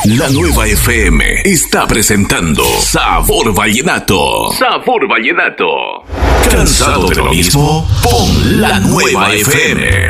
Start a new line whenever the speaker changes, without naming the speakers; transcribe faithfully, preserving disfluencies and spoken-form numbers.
La Nueva F M está presentando Sabor Vallenato. Sabor Vallenato. ¿Cansado de lo mismo? Pon La Nueva F M.